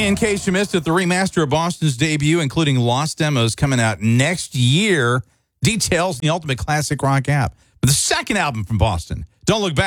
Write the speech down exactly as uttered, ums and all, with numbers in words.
In case you missed it, the remaster of Boston's debut, including Lost Demos, coming out next year. Details in the Ultimate Classic Rock app. But the second album from Boston, Don't Look Back.